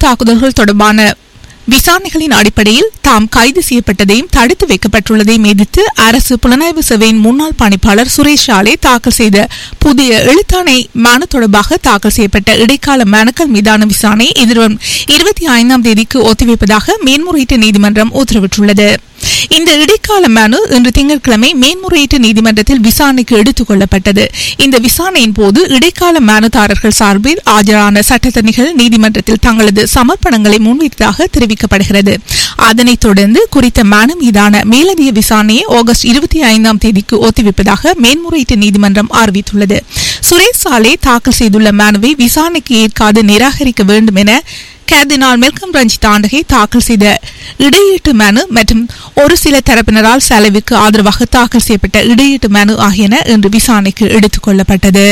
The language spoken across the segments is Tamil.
தாக்குதல்கள் தொடர்பான விசாரணைகளின் அடிப்படையில் தாம் கைது செய்யப்பட்டதையும் தடுத்து வைக்கப்பட்டுள்ளதையும் எதிர்த்து அரசு புலனாய்வு சேவையின் முன்னாள் பணிப்பாளர் சுரேஷ் சாலே தாக்கல் செய்த புதிய எழுத்தாணை மனு தொடர்பாக தாக்கல் செய்யப்பட்ட இடைக்கால மனுக்கள் மீதான விசாரணை எதிர்வரும் 25ஆம் தேதிக்கு ஒத்திவைப்பதாக மேன்முறையீட்டு நீதிமன்றம் உத்தரவிட்டுள்ளது. இந்த இடைக்கால மனு இன்று திங்கட்கிழமை மேன்முறையீட்டு நீதிமன்றத்தில் விசாரணைக்கு எடுத்துக் கொள்ளப்பட்டது. இந்த விசாரணையின் போது இடைக்கால மனுதாரர்கள் சார்பில் ஆஜரான சட்டத்தரணிகள் நீதிமன்றத்தில் தங்களது சமர்ப்பணங்களை முன்வைத்ததாக தெரிவிக்கப்படுகிறது. அதனைத் தொடர்ந்து குறித்த மனு மீதான மேலதிக விசாரணையை ஆகஸ்ட் 25ஆம் தேதிக்கு ஒத்திவைப்பதாக மேன்முறையீட்டு நீதிமன்றம் அறிவித்துள்ளது. சுரேஷ் சாலே தாக்கல் செய்துள்ள மனுவை விசாரணைக்கு ஏற்காது நிராகரிக்க வேண்டும் என கர்தினால் மெல்கம் ரஞ்சித் ஆண்டகை தாக்கல் செய்த இடையீட்டு மனு மற்றும் ஒரு சில தரப்பினரால் செலவுக்கு ஆதரவாக தாக்கல் செய்யப்பட்ட இடையீட்டு மனு ஆகியன இன்று விசாரணைக்கு எடுத்துக் கொள்ளப்பட்டது.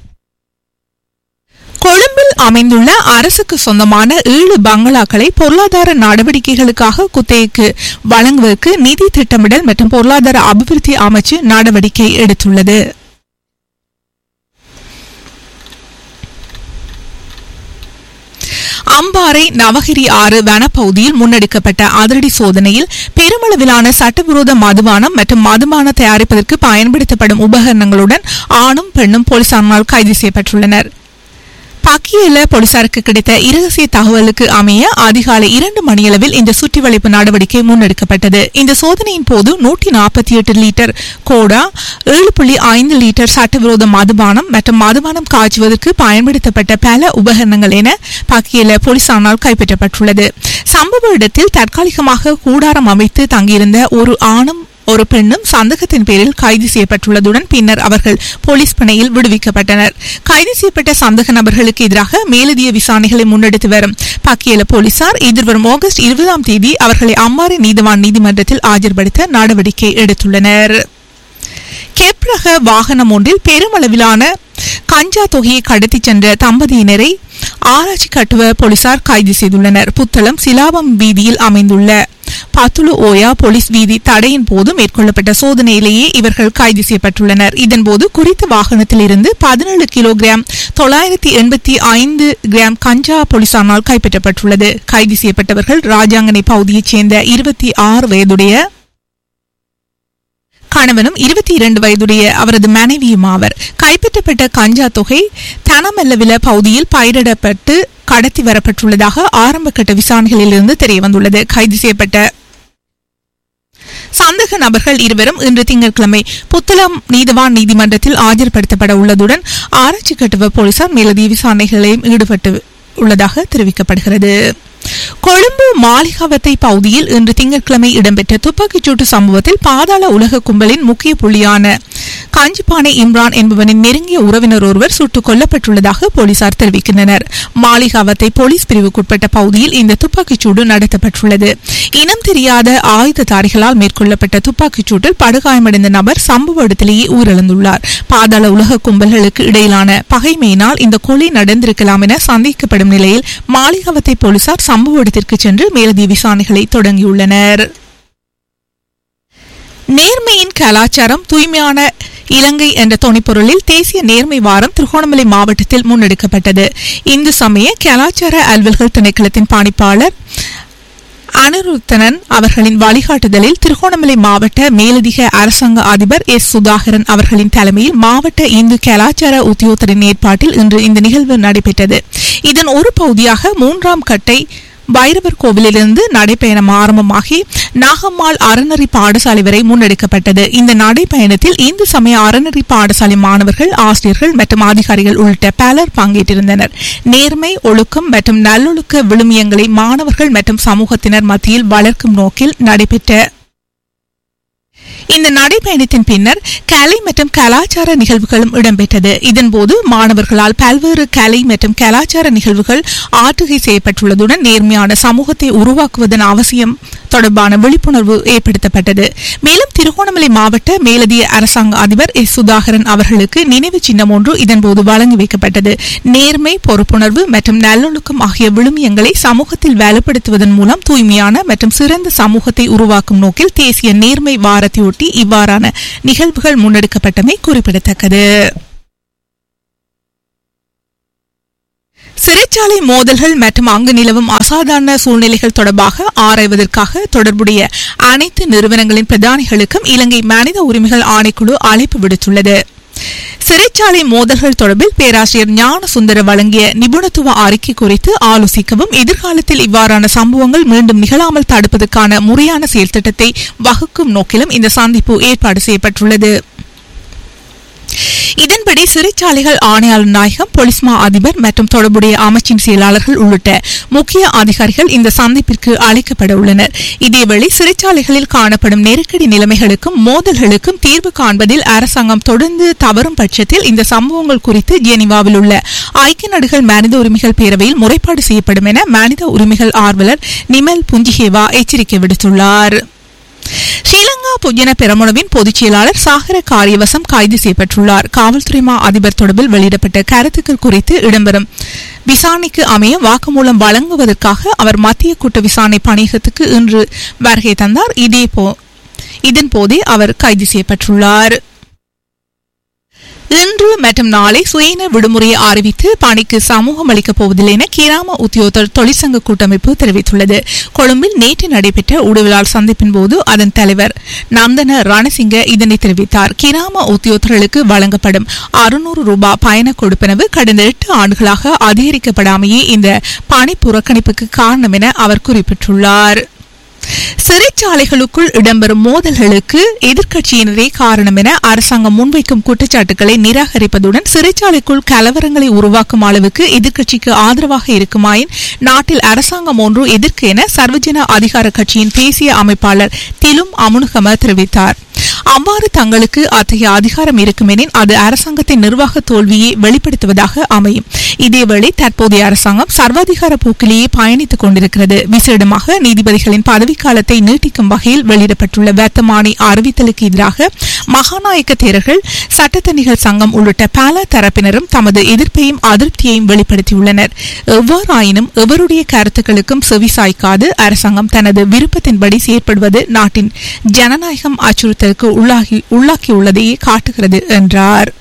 கொழும்பில் அமைந்துள்ள அரசுக்கு சொந்தமான 7 பங்களாக்களை பொருளாதார நடவடிக்கைகளுக்காக குத்தகைக்கு வழங்குவதற்கு நிதி திட்டமிடல் மற்றும் பொருளாதார அபிவிருத்தி அமைச்சு நடவடிக்கை எடுத்துள்ளது. அம்பாறை நவகிரி ஆறு வனப்பகுதியில் முன்னெடுக்கப்பட்ட அதிரடி சோதனையில் பெருமளவிலான சட்டவிரோத மதுபானம் மற்றும் மதுபானம் தயாரிப்பதற்கு பயன்படுத்தப்படும் உபகரணங்களுடன் ஆணும் பெண்ணும் போலீசாரால் கைது செய்யப்பட்டுள்ளனர். பக்கியில போலீசாருக்கு கிடைத்த இரகசிய தகவலுக்கு அமைய அதிகாலை 2 மணியளவில் இந்த சுற்றிவளைப்பு நடவடிக்கை முன்னெடுக்கப்பட்டது. இந்த சோதனையின் போது 148 லிட்டர் கோடா, 7.5 லிட்டர் சட்டவிரோத மதுபானம் மற்றும் மதுபானம் காய்ச்சுவதற்கு பயன்படுத்தப்பட்ட பல உபகரணங்கள் என பக்கியில போலீசாரால் கைப்பற்றப்பட்டுள்ளது. சம்பவ இடத்தில் தற்காலிகமாக கூடாரம் அமைத்து தங்கியிருந்த ஒரு ஆணும் ஒரு பெண்ணும் சந்தேகத்தின் பேரில் கைது செய்யப்பட்டுள்ளதுடன் பின்னர் அவர்கள் போலீஸ் பிணையில் விடுவிக்கப்பட்டனர். கைது செய்யப்பட்ட சந்தேக நபர்களுக்கு எதிராக மேலதிக விசாரணைகளை முன்னெடுத்து வரும் பக்கியல போலீசார் எதிர்வரும் ஆகஸ்ட் 20ஆம் தேதி அவர்களை அம்பாறை நீதிவான் நீதிமன்றத்தில் ஆஜர்படுத்த நடவடிக்கை எடுத்துள்ளனர். கேப்ரக வாகனம் ஒன்றில் பெருமளவிலான கஞ்சா தொகையை கடத்திச் சென்ற தம்பதியினரை ஆராய்ச்சி கட்டுவ போலீசார் கைது செய்துள்ளனர். புத்தளம் சிலாபம் வீதியில் அமைந்துள்ள பத்துலு ஓயா போலீஸ் வீதி தடையின் போது மேற்கொள்ளப்பட்ட சோதனையிலேயே இவர்கள் கைது செய்யப்பட்டுள்ளனர். இதன்போது குறித்த வாகனத்தில் இருந்து 17 கிலோகிராம் 985 கிராம் கஞ்சா போலீசாரால் கைப்பற்றப்பட்டுள்ளது. கைது செய்யப்பட்டவர்கள் ராஜாங்கனை பகுதியைச் சேர்ந்த 26 வயதுடைய கணவனும் 22 வயதுடைய அவரது மனைவியும் ஆவர். கைப்பற்றப்பட்ட கஞ்சா தொகை தனமெல்லவில பகுதியில் பயிரிடப்பட்டு கடத்தி வரப்பட்டுள்ளதாக ஆரம்ப கட்ட விசாரணைகளில் இருந்து தெரியவந்துள்ளது. கைது செய்யப்பட்ட சந்தேக நபர்கள் இருவரும் இன்று திங்கட்கிழமை புத்தளம் நீதிவான் நீதிமன்றத்தில் ஆஜர்படுத்தப்பட உள்ளதுடன் ஆராய்ச்சி கட்டுவ போலீசார் மேலதிக விசாரணைகளையும் ஈடுபட்டு உள்ளதாக தெரிவிக்கப்படுகிறது. கொழும்பு மாளிகாவத்தை பகுதியில் இன்று திங்கட்கிழமை இடம்பெற்ற துப்பாக்கிச்சூட்டு சம்பவத்தில் பாதாள உலக கும்பலின் முக்கிய புள்ளியான காஞ்சிப்பானை இம்ரான் என்பவனின் நெருங்கிய உறவினர் ஒருவர் சுட்டுக் கொல்லப்பட்டுள்ளதாக போலீசார் தெரிவிக்கின்றனர். மாளிகாவத்தை போலீஸ் பிரிவுக்குட்பட்ட பகுதியில் இந்த துப்பாக்கிச்சூடு நடத்தப்பட்டுள்ளது. இனம் தெரியாத ஆயுததாரிகளால் மேற்கொள்ளப்பட்ட துப்பாக்கிச்சூட்டில் படுகாயமடைந்த நபர் சம்பவ இடத்திலேயே உயிரிழந்துள்ளார். பாதாள உலக கும்பல்களுக்கு இடையிலான பகைமையினால் இந்த கொலை நடந்திருக்கலாம் என சந்தேகிக்கப்படும் நிலையில் மாளிகாவத்தை போலீசார் சம்பவ இடத்திற்கு சென்று மேலதிக விசாரணைகளை தொடங்கியுள்ளனர். நேர்மையின் கலாச்சாரம் தூய்மையான இலங்கை என்ற தொனிப்பொருளில் தேசிய நேர்மை வாரம் திருகோணமலை மாவட்டத்தில் முன்னெடுக்கப்பட்டது. இந்து சமய கலாச்சார அலுவல்கள் திணைக்களத்தின் பணிப்பாளர் அனிருத்தனன் அவர்களின் வழிகாட்டுதலில் திருகோணமலை மாவட்ட மேலதிக அரசாங்க அதிபர் எஸ் சுதாகரன் அவர்களின் தலைமையில் மாவட்ட இந்து கலாச்சார உத்தியோகத்தரின் ஏற்பாட்டில் இன்று இந்த நிகழ்வு நடைபெற்றது. இதன் ஒரு பகுதியாக 3ஆம் கட்டை பைரவர் கோவிலிலிருந்து நடைபயணம் ஆரம்பமாகி நாகம்மாள் அறநெறி பாடசாலை வரை முன்னெடுக்கப்பட்டது. இந்த நடைபயணத்தில் இந்து சமய அறநெறி பாடசாலை மாணவர்கள், ஆசிரியர்கள் மற்றும் அதிகாரிகள் உள்ளிட்ட பலர் பங்கேற்றிருந்தனர். நேர்மை, ஒழுக்கம் மற்றும் நல்லொழுக்க விழுமியங்களை மாணவர்கள் மற்றும் சமூகத்தினர் மத்தியில் வளர்க்கும் நோக்கில் நடைபெற்ற இந்த நடைபயணத்தின் பின்னர் கலை மற்றும் கலாச்சார நிகழ்வுகளும் இடம்பெற்றது. இதன்போது மாணவர்களால் பல்வேறு கலை மற்றும் கலாச்சார நிகழ்வுகள் ஆற்றுகை செய்யப்பட்டுள்ளதுடன் நேர்மையான சமூகத்தை உருவாக்குவதன் அவசியம் தொடர்பான விழிப்புணர்வு ஏற்படுத்தப்பட்டது. மேலும் திருகோணமலை மாவட்ட மேலதிக அரசாங்க அதிபர் எஸ் சுதாகரன் அவர்களுக்கு நினைவு சின்னம் ஒன்று இதன்போது வழங்கி வைக்கப்பட்டது. நேர்மை, பொறுப்புணர்வு மற்றும் நல்லொழுக்கம் ஆகிய விழுமியங்களை சமூகத்தில் வலுப்படுத்துவதன் மூலம் தூய்மையான மற்றும் சிறந்த சமூகத்தை உருவாக்கும் நோக்கில் தேசிய நேர்மை வாரத்தையொட்டி இவ்வாறான நிகழ்வுகள் முன்னெடுக்கப்பட்டமை குறிப்பிடத்தக்கது. சிறைச்சாலை மோதல்கள் மற்றும் அங்கு நிலவும் அசாதாரண சூழ்நிலைகள் தொடர்பாக ஆராய்வதற்காக தொடர்புடைய அனைத்து நிறுவனங்களின் பிரதானிகளுக்கும் இலங்கை மனித உரிமைகள் ஆணைக்குழு அழைப்பு விடுத்துள்ளது. சிறைச்சாலை மோதல்கள் தொடர்பில் பேராசிரியர் ஞானசுந்தர வழங்கிய நிபுணத்துவ அறிக்கை குறித்து ஆலோசிக்கவும் எதிர்காலத்தில் இவ்வாறான சம்பவங்கள் மீண்டும் நிகழாமல் தடுப்பதற்கான முறையான செயல்திட்டத்தை வகுக்கும் நோக்கிலும் இந்த சந்திப்பு ஏற்பாடு செய்யப்பட்டுள்ளது. இதன்படி சிறைச்சாலைகள் ஆணையாளர் நாயகம், போலீஸ் மா அதிபர் மற்றும் தொடர்புடைய அமைச்சின் செயலாளர்கள் உள்ளிட்ட முக்கிய அதிகாரிகள் இந்த சந்திப்பிற்கு அழைக்கப்பட உள்ளனர். இதேவேளை சிறைச்சாலைகளில் காணப்படும் நெருக்கடி நிலைமைகளுக்கும் மோதல்களுக்கும் தீர்வு காண்பதில் அரசாங்கம் தொடர்ந்து தவறும் பட்சத்தில் இந்த சம்பவங்கள் குறித்து ஜெனீவாவில் உள்ள ஐக்கிய நாடுகள் மனித உரிமைகள் பேரவையில் முறைப்பாடு செய்யப்படும் என மனித உரிமைகள் ஆர்வலர் நிமல் புஞ்சிஹேவா எச்சரிக்கை விடுத்துள்ளார். ஸ்ரீலங்கா பொதுஜன பெரமுனவின் பொதுச் செயலாளர் சாகர காரியவசம் கைது செய்யப்பட்டுள்ளார். காவல்துறை மா அதிபர் தொடர்பில் வெளியிடப்பட்ட கருத்துக்கள் குறித்து இடம்பெறும் விசாரணைக்கு அமைய வாக்குமூலம் வழங்குவதற்காக அவர் மத்திய குற்ற விசாரணை பணியகத்துக்கு இன்று வருகை தந்தார். இதன்போதே அவர் கைது செய்யப்பட்டுள்ளார். இன்று மற்றும் நாளை சுயன விடுமுறையை அறிவித்து பணிக்கு சமூகம் அளிக்கப் போவதில்லை என கிராம உத்தியோகத்தர் தொழிற்சங்க கூட்டமைப்பு தெரிவித்துள்ளது. கொழும்பில் நேற்று நடைபெற்ற ஊடகவியலாளர் சந்திப்பின் போது அதன் தலைவர் நந்தன ரணசிங்க இதனை தெரிவித்தார். கிராம உத்தியோகத்தர்களுக்கு வழங்கப்படும் 600 ரூபாய் பயண கொடுப்பனவு கடந்த 8 ஆண்டுகளாக அதிகரிக்கப்படாமையே இந்த பணி புறக்கணிப்புக்கு காரணம் என அவர் குறிப்பிட்டுள்ளார். சிறைச்சாலைகளுக்குள் இடம்பெறும் மோதல்களுக்கு எதிர்க்கட்சியினரே காரணம் என அரசாங்கம் முன்வைக்கும் குற்றச்சாட்டுகளை நிராகரிப்பதுடன் சிறைச்சாலைக்குள் கலவரங்களை உருவாக்கும் அளவுக்கு எதிர்க்கட்சிக்கு ஆதரவாக இருக்குமாயின் நாட்டில் அரசாங்கம் ஒன்று எதிர்க்கு என சர்வஜன அதிகார கட்சியின் தேசிய அமைப்பாளர் திலும் அமுனுகம தெரிவித்தார். அவ்வாறு தங்களுக்கு அத்தகைய அதிகாரம் இருக்குமெனின் அது அரசாங்கத்தின் நிர்வாக தோல்வியை வெளிப்படுத்துவதாக அமையும். இதேவேளை தற்போதைய அரசாங்கம் சர்வாதிகார போக்கிலேயே பயணித்துக் கொண்டிருக்கிறது. விசேடமாக நீதிபதிகளின் பதவிக்காலத்தை நீட்டிக்கும் வகையில் வெளியிடப்பட்டுள்ள வர்த்தமானி அறிவித்தலுக்கு எதிராக மகாநாயக்க தேரர்கள், சட்டத்தணிகள் சங்கம் உள்ளிட்ட பல தரப்பினரும் தமது எதிர்ப்பையும் அதிருப்தியையும் வெளிப்படுத்தியுள்ளனர். எவ்வாறாயினும் எவருடைய கருத்துக்களுக்கும் செவிசாய்க்காது அரசாங்கம் தனது விருப்பத்தின்படி செயற்படுவது நாட்டின் ஜனநாயகம் அச்சுறுத்தலுக்கு உள்ளாக்கியுள்ளதையே காட்டுகிறது என்றார்.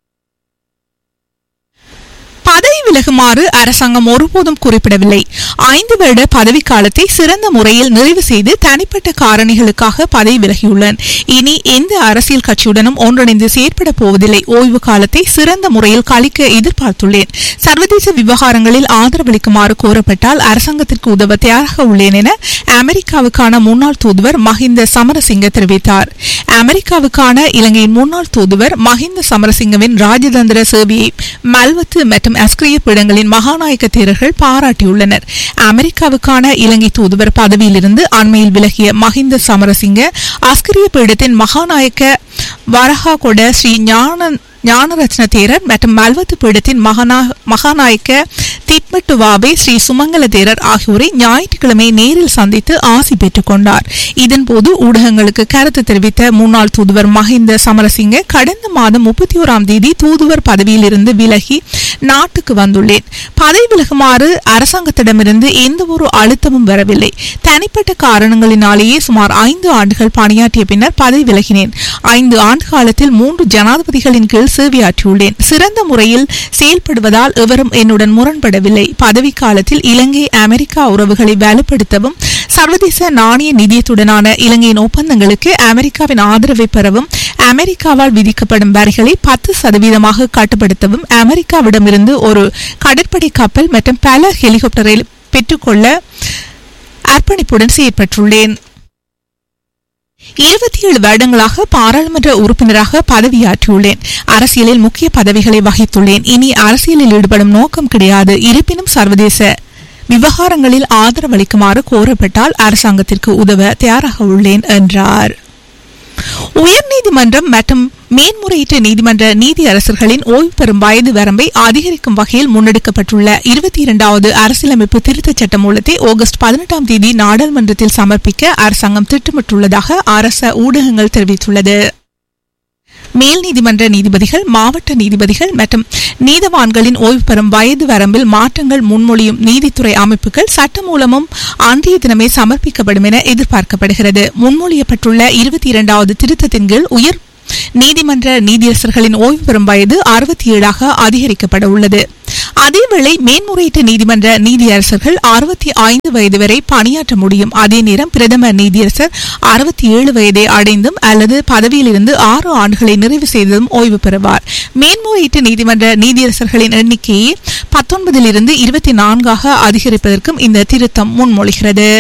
பதவி விலகுமாறு அரசாங்கம் ஒருபோதும் குறிப்பிடவில்லை. 5 வருட பதவிக்காலத்தை சிறந்த முறையில் நிறைவு செய்து தனிப்பட்ட காரணிகளுக்காக பதவி விலகியுள்ளேன். இனி எந்த அரசியல் கட்சியுடனும் ஒன்றிணைந்து செயற்பட போவதில்லை. ஓய்வு காலத்தை சிறந்த முறையில் கழிக்க எதிர்பார்த்துள்ளேன். சர்வதேச விவகாரங்களில் ஆதரவளிக்குமாறு கோரப்பட்டால் அரசாங்கத்திற்கு உதவ தயாராக உள்ளேன் என அமெரிக்காவுக்கான முன்னாள் தூதுவர் மஹிந்த சமரசிங்க தெரிவித்தார். அமெரிக்காவுக்கான இலங்கையின் முன்னாள் தூதுவர் மஹிந்த சமரசிங்கவின் ராஜதந்திர சேவையை மல்வத்து மற்றும் அஸ்கிரிய பீடங்களின் மகாநாயக்க தேரர்கள் பாராட்டியுள்ளனர். அமெரிக்காவுக்கான இலங்கை தூதுவர் பதவியிலிருந்து அண்மையில் விலகிய மஹிந்த சமரசிங்க அஸ்கிரிய பீடத்தின் மகாநாயக்க வரஹா கொட ஸ்ரீ ஞானரத்ன தேரர் மற்றும் மல்வத்து பீடத்தின் மகாநாயக்க திட்மட்டுவாவே ஸ்ரீ சுமங்கல தேரர் ஆகியோரை ஞாயிற்றுக்கிழமை நேரில் சந்தித்து ஆசி பெற்றுக் கொண்டார். இதன்போது ஊடகங்களுக்கு கருத்து தெரிவித்த முன்னாள் தூதுவர் மஹிந்த சமரசிங்க கடந்த மாதம் 31ஆம் தேதி தூதுவர் பதவியில் இருந்து விலகி நாட்டுக்கு வந்துள்ளேன். பதவி விலகுமாறு அரசாங்கத்திடமிருந்து எந்த ஒரு அழுத்தமும் வரவில்லை. தனிப்பட்ட காரணங்களினாலேயே சுமார் 5 ஆண்டுகள் பணியாற்றிய பின்னர் பதவி விலகினேன். 5 ஆண்டு காலத்தில் 3 ஜனாதிபதிகளின் கீழ் சேவையாற்றியுள்ளேன். சிறந்த முறையில் செயல்படுவதால் எவரும் என்னுடன் முரண்படவில்லை. பதவி காலத்தில் இலங்கை அமெரிக்கா உறவுகளை வலுப்படுத்தவும் சர்வதேச நாணய நிதியத்துடனான இலங்கையின் ஒப்பந்தங்களுக்கு அமெரிக்காவின் ஆதரவை பெறவும் அமெரிக்காவால் விதிக்கப்படும் வரிகளை 10% கட்டுப்படுத்தவும் அமெரிக்காவிடமிருந்து ஒரு கடற்படை கப்பல் மற்றும் பல ஹெலிகாப்டரை பெற்றுக்கொள்ள அர்ப்பணிப்புடன் செயற்பட்டுள்ளேன். 27 வருடங்களாக பாராளுமன்ற உறுப்பினராக பதவியாற்றியுள்ளேன். அரசியலில் முக்கிய பதவிகளை வகித்துள்ளேன். இனி அரசியலில் ஈடுபடும் நோக்கம் கிடையாது. இருப்பினும் சர்வதேச விவகாரங்களில் ஆதரவளிக்குமாறு கோரப்பட்டால் அரசாங்கத்திற்கு உதவ தயாராக உள்ளேன் என்றார். உயர்நீதிமன்றம் மற்றும் மேன்முறையீட்டு நீதிமன்ற நீதியரசர்களின் ஓய்வு பெறும் வயது வரம்பை அதிகரிக்கும் வகையில் முன்னெடுக்கப்பட்டுள்ள 22வது அரசியலமைப்பு திருத்தச் சட்ட மூலத்தை ஆகஸ்ட் 18ஆம் தேதி நாடாளுமன்றத்தில் சமர்ப்பிக்க அரசாங்கம் திட்டமிட்டுள்ளதாக அரச ஊடகங்கள் தெரிவித்துள்ளது. மேல் நீதிமன்ற நீதிபதிகள், மாவட்ட நீதிபதிகள் மற்றும் நீதவான்களின் ஓய்வு பெறும் வயது வரம்பில் மாற்றங்கள் முன்மொழியும் நீதித்துறை அமைப்புகள் சட்டமூலமும் அன்றைய தினமே சமர்ப்பிக்கப்படும் என எதிர்பார்க்கப்படுகிறது. முன்மொழியப்பட்டுள்ள 22வது திருத்தத்தின் கீழ் உயர் நீதிமன்ற நீதியரசர்களின் ஓய்வு பெறும் வயது 67ஆக அதிகரிக்கப்பட உள்ளது. அதேவேளை மேன்முறையீட்டு நீதிமன்ற நீதியரசர்கள் 65 வயது வரை பணியாற்ற முடியும். அதே நேரம் பிரதம நீதியரசர் 67 வயதை அடைந்தும் அல்லது பதவியில் இருந்து 6 ஆண்டுகளை நிறைவு செய்ததும் ஓய்வு பெறுவார். மேன்முறையீட்டு நீதிமன்ற நீதியரசர்களின் எண்ணிக்கையை 19 24 அதிகரிப்பதற்கும் இந்த திருத்தம் முன்மொழிகிறது.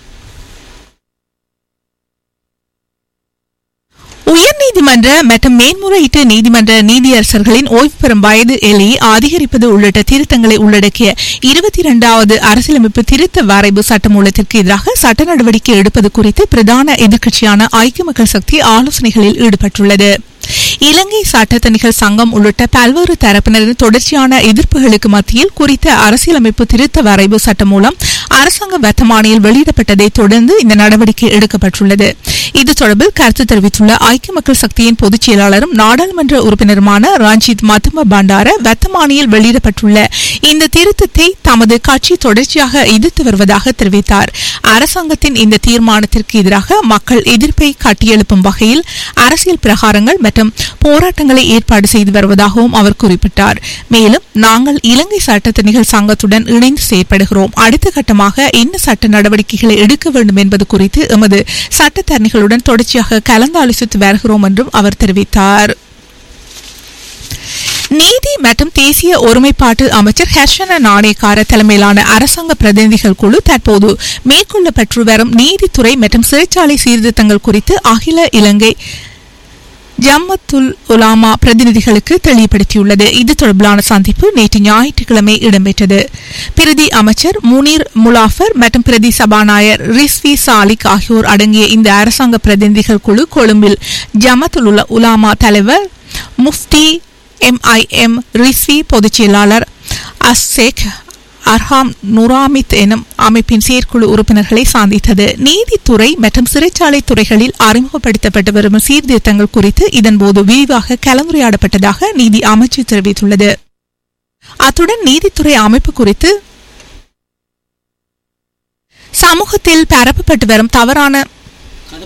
உயர்நீதிமன்ற மற்றும் மேன்முறையீட்டு நீதிமன்ற நீதியரசர்களின் ஓய்வு பெறும் வயது எல்லையை அதிகரிப்பது உள்ளிட்ட திருத்தங்களை உள்ளடக்கிய 22வது அரசியலமைப்பு திருத்த வரைவு சட்டமூலத்திற்கு எதிராக சட்ட நடவடிக்கை எடுப்பது குறித்து பிரதான எதிர்க்கட்சியான ஐக்கிய மக்கள் சக்தி ஆலோசனைகளில் ஈடுபட்டுள்ளது. இலங்கை சட்டத்தணிகள் சங்கம் உள்ளிட்ட பல்வேறு தரப்பினரின் தொடர்ச்சியான எதிர்ப்புகளுக்கு மத்தியில் குறித்த அரசியலமைப்பு திருத்த வரைவு சட்டம் மூலம் அரசாங்க வர்த்தமானியில் வெளியிடப்பட்டதை தொடர்ந்து இந்த நடவடிக்கை எடுக்கப்பட்டுள்ளது. இது தொடர்பில் கருத்து தெரிவித்துள்ள ஐக்கிய மக்கள் சக்தியின் பொதுச் செயலாளரும் நாடாளுமன்ற உறுப்பினருமான ரஞ்சித் மத்தும பண்டார வர்த்தமானியில் வெளியிடப்பட்டுள்ள இந்த திருத்தத்தை தமது கட்சி தொடர்ச்சியாக எதிர்த்து வருவதாக தெரிவித்தார். அரசாங்கத்தின் இந்த தீர்மானத்திற்கு எதிராக மக்கள் எதிர்ப்பை கட்டியெழுப்பும் வகையில் அரசியல் பிரகாரங்கள் மற்றும் போராட்டங்களை ஏற்பாடு செய்து வருவதாகவும் அவர் குறிப்பிட்டார். மேலும் நாங்கள் இலங்கை சட்டத்தணிகள் சங்கத்துடன் இணைந்து செயற்படுகிறோம். அடுத்த கட்டமாக என்ன சட்ட நடவடிக்கைகளை எடுக்க வேண்டும் என்பது குறித்து எமது சட்டத்தரணிகளுடன் தொடர்ச்சியாக கலந்தாலோசித்து வருகிறோம் என்றும் அவர் தெரிவித்தார். நீதி மற்றும் தேசிய ஒருமைப்பாட்டு அமைச்சர் ஹர்ஷன நாணயக்கார தலைமையிலான அரசாங்க பிரதிநிதிகள் குழு தற்போது மேற்கொள்ளப்பட்டு வரும் நீதித்துறை மற்றும் சிறைச்சாலை சீர்திருத்தங்கள் குறித்து அகில இலங்கை ஜம்மத்துல் உலாமா பிரதிநிதிகளுக்கு தெளிவுபடுத்தியுள்ளது. இது தொடர்பிலான சந்திப்பு நேற்று ஞாயிற்றுக்கிழமை இடம்பெற்றது. பிரதி அமைச்சர் முனீர் முலாஃபர் மற்றும் பிரதி சபாநாயகர் ரிஸ்வி சாலிக் ஆகியோர் அடங்கிய இந்த அரசாங்க பிரதிநிதிகள் குழு கொழும்பில் ஜம்மத்துல் உலாமா தலைவர் முஃப்தி MIM ரிஸ்வி பொதுச் செயலாளர் அஸ்ஸேக் அர்ஹாம் நுராமித் எனும் அமைப்பின் செயற்குழு உறுப்பினர்களை சந்தித்தது. நீதித்துறை மற்றும் சிறைச்சாலை துறைகளில் அறிமுகப்படுத்தப்பட்டு வரும் சீர்திருத்தங்கள் குறித்து இதன்போது விரிவாக கலந்துரையாடப்பட்டதாக நீதி அமைச்சு தெரிவித்துள்ளது. அத்துடன் நீதித்துறை அமைப்பு குறித்து சமூகத்தில் பரப்பப்பட்டு வரும் தவறான